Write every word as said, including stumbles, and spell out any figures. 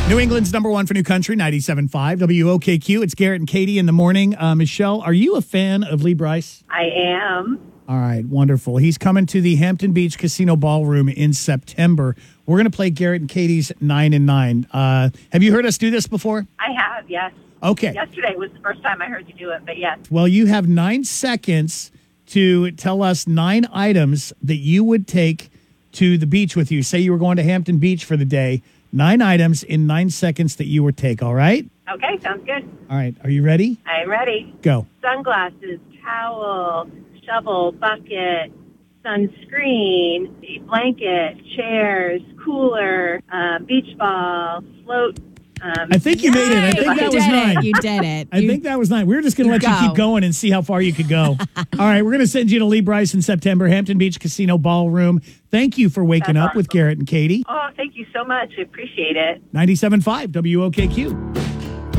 New England's number one for new country, ninety-seven point five W O K Q. It's Garrett and Katie in the morning. Uh, Michelle, are you a fan of Lee Bryce? I am. All right, wonderful. He's coming to the Hampton Beach Casino Ballroom in September. We're going to play Garrett and Katie's nine and nine. Uh, have you heard us do this before? I have, yes. Okay. Yesterday was the first time I heard you do it, but yes. Well, you have nine seconds to tell us nine items that you would take to the beach with you. Say you were going to Hampton Beach for the day. Nine items in nine seconds that you would take, all right? Okay, sounds good. All right, are you ready? I'm ready. Go. Sunglasses, towel, shovel, bucket, sunscreen, a blanket, chairs, cooler, uh, beach ball, float. Um, I think you made it. I think Yay! that You was did nine. it. You did it. I You- think that was nine. We were just going to let you Go. keep going and see how far you could go. All right, we're going to send you to Lee Bryce in September, Hampton Beach Casino Ballroom. Thank you for waking That's up with awesome. Garrett and Katie. Oh, thank you so much. I appreciate it. ninety-seven point five W O K Q.